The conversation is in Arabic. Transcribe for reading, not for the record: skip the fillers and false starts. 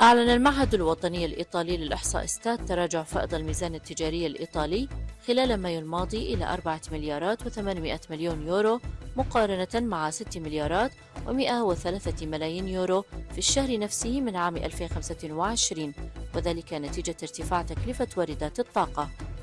أعلن المعهد الوطني الإيطالي للإحصاء ستات تراجع فائض الميزان التجاري الإيطالي خلال مايو الماضي إلى 4 مليارات و800 مليون يورو مقارنة مع 6 مليارات و103 ملايين يورو في الشهر نفسه من عام 2025، وذلك نتيجة ارتفاع تكلفة واردات الطاقة.